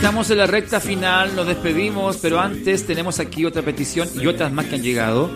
estamos en la recta final, nos despedimos, pero antes tenemos aquí otra petición y otras más que han llegado.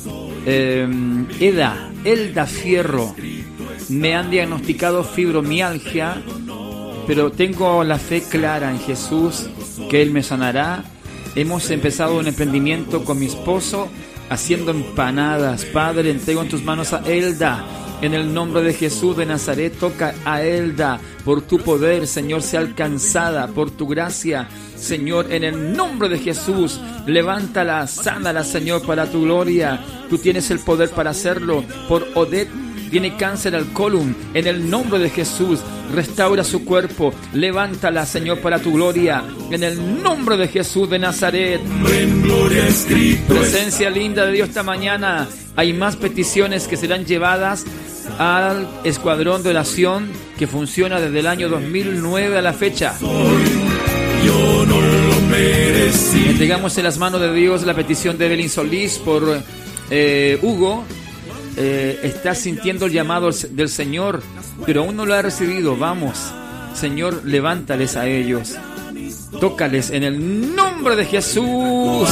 Elda Fierro, me han diagnosticado fibromialgia, pero tengo la fe clara en Jesús, que Él me sanará. Hemos empezado un emprendimiento con mi esposo, haciendo empanadas. Padre, entrego en tus manos a Elda. En el nombre de Jesús de Nazaret, toca a Elda. Por tu poder, Señor, sea alcanzada. Por tu gracia, Señor, en el nombre de Jesús. Levántala, sánala, Señor, para tu gloria. Tú tienes el poder para hacerlo. Por Odette, tiene cáncer al colon. En el nombre de Jesús, restaura su cuerpo. Levántala, Señor, para tu gloria. En el nombre de Jesús de Nazaret. Presencia linda de Dios esta mañana. Hay más peticiones que serán llevadas al escuadrón de oración que funciona desde el año 2009 a la fecha. Entregamos en las manos de Dios la petición de Evelyn Solís por Hugo. Está sintiendo el llamado del Señor, pero aún no lo ha recibido. Vamos, Señor, levántales a ellos. Tócales en el nombre de Jesús.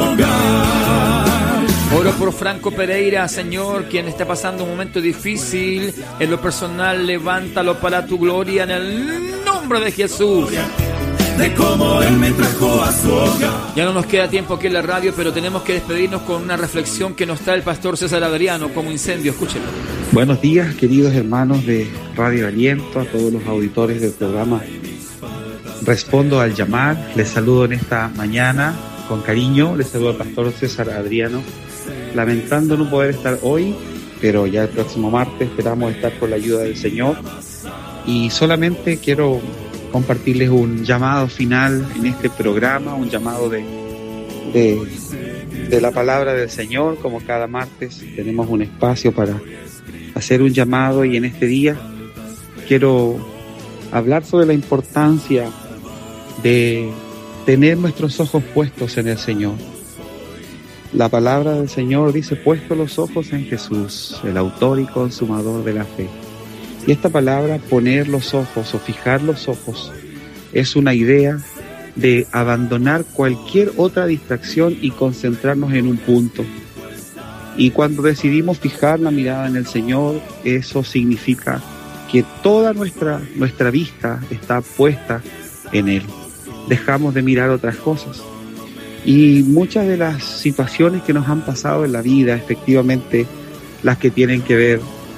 Oro por Franco Pereira, Señor, quien está pasando un momento difícil. En lo personal, levántalo para tu gloria en el nombre de Jesús. De cómo Él me trajo a su hogar. Ya no nos queda tiempo aquí en la radio, pero tenemos que despedirnos con una reflexión que nos trae el pastor César Adriano como incendio. Escúchenlo. Buenos días, queridos hermanos de Radio Aliento, a todos los auditores del programa Respondo al Llamar. Les saludo en esta mañana con cariño. Les saludo al pastor César Adriano, lamentando no poder estar hoy, pero ya el próximo martes esperamos estar con la ayuda del Señor. Y solamente quiero compartirles un llamado final en este programa, un llamado de la palabra del Señor. Como cada martes tenemos un espacio para hacer un llamado, y en este día quiero hablar sobre la importancia de tener nuestros ojos puestos en el Señor. La palabra del Señor dice: puesto los ojos en Jesús, el autor y consumador de la fe. Y esta palabra, poner los ojos o fijar los ojos, es una idea de abandonar cualquier otra distracción y concentrarnos en un punto. Y cuando decidimos fijar la mirada en el Señor, eso significa que toda nuestra vista está puesta en Él. Dejamos de mirar otras cosas. Y muchas de las situaciones que nos han pasado en la vida, efectivamente, las que tienen que ver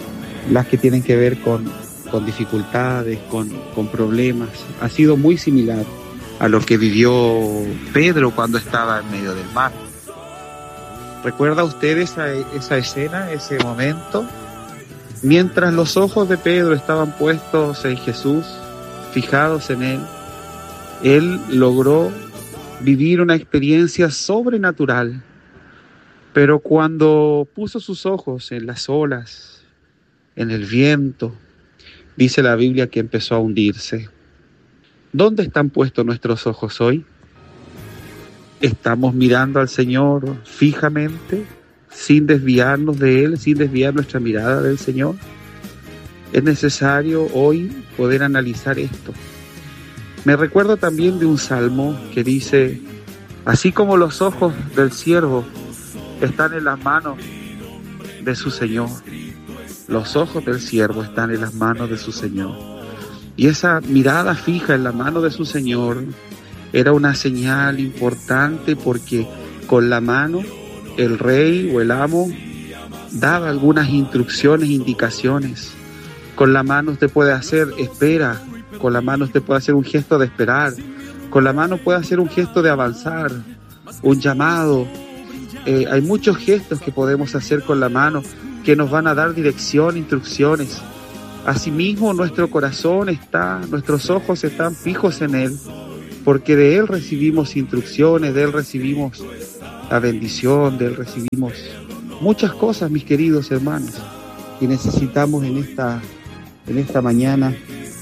con dificultades, con problemas, ha sido muy similar a lo que vivió Pedro cuando estaba en medio del mar. ¿Recuerda usted esa escena, ese momento? Mientras los ojos de Pedro estaban puestos en Jesús, fijados en él logró vivir una experiencia sobrenatural. Pero cuando puso sus ojos en las olas, en el viento, dice la Biblia que empezó a hundirse. ¿Dónde están puestos nuestros ojos hoy? ¿Estamos mirando al Señor fijamente, sin desviarnos de Él, sin desviar nuestra mirada del Señor? Es necesario hoy poder analizar esto. Me recuerdo también de un salmo que dice: así como los ojos del siervo están en las manos de su Señor, los ojos del siervo están en las manos de su Señor. Y esa mirada fija en la mano de su Señor era una señal importante, porque con la mano el rey o el amo daba algunas instrucciones, indicaciones. Con la mano usted puede hacer espera, con la mano usted puede hacer un gesto de esperar, con la mano puede hacer un gesto de avanzar, un llamado. Hay muchos gestos que podemos hacer con la mano que nos van a dar dirección, instrucciones. Asimismo, nuestro corazón nuestros ojos están fijos en Él, porque de Él recibimos instrucciones, de Él recibimos la bendición, de Él recibimos muchas cosas, mis queridos hermanos, y necesitamos en esta mañana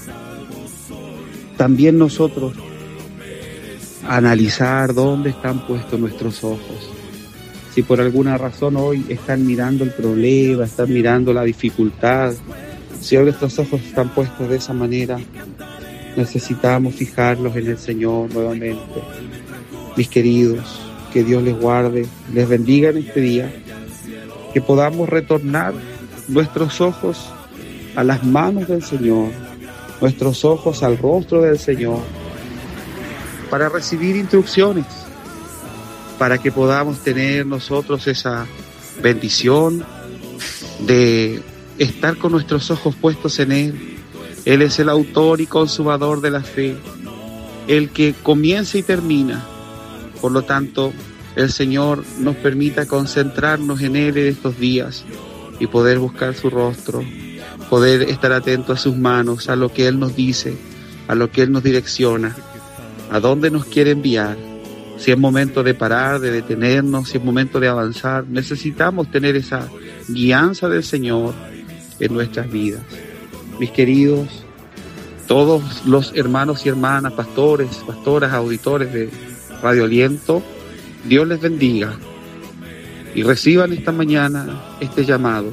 también nosotros analizar dónde están puestos nuestros ojos. Si por alguna razón hoy están mirando el problema, están mirando la dificultad, si hoy nuestros ojos están puestos de esa manera, Necesitamos fijarlos en el Señor nuevamente. Mis queridos, que Dios les guarde, les bendiga en este día, que podamos retornar nuestros ojos a las manos del Señor, nuestros ojos al rostro del Señor, para recibir instrucciones, para que podamos tener nosotros esa bendición de estar con nuestros ojos puestos en Él. Él es el autor y consumador de la fe, el que comienza y termina. Por lo tanto, el Señor nos permita concentrarnos en Él en estos días y poder buscar su rostro, poder estar atentos a sus manos, a lo que Él nos dice, a lo que Él nos direcciona, a dónde nos quiere enviar. Si es momento de parar, de detenernos, si es momento de avanzar, necesitamos tener esa guianza del Señor en nuestras vidas. Mis queridos, todos los hermanos y hermanas, pastores, pastoras, auditores de Radio Aliento, Dios les bendiga y reciban esta mañana este llamado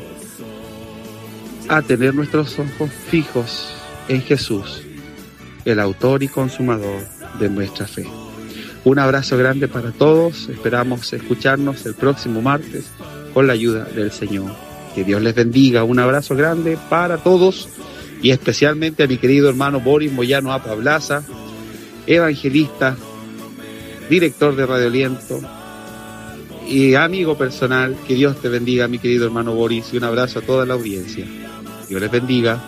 a tener nuestros ojos fijos en Jesús, el autor y consumador de nuestra fe. Un abrazo grande para todos, esperamos escucharnos el próximo martes con la ayuda del Señor. Que Dios les bendiga, un abrazo grande para todos y especialmente a mi querido hermano Boris Moyano Apablaza, evangelista, director de Radio Aliento y amigo personal. Que Dios te bendiga, mi querido hermano Boris, y un abrazo a toda la audiencia. Dios les bendiga.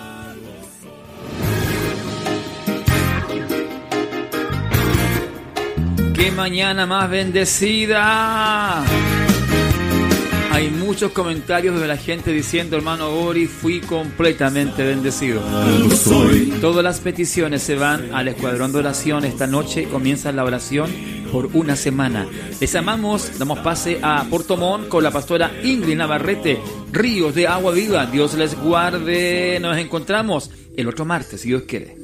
¡Qué mañana más bendecida! Hay muchos comentarios de la gente diciendo, hermano Boris, fui completamente bendecido. Todas las peticiones se van al escuadrón de oración. Esta noche comienza la oración por una semana. Les amamos, damos pase a Puerto Montt con la pastora Ingrid Navarrete, Ríos de Agua Viva. Dios les guarde, nos encontramos el otro martes, si Dios quiere.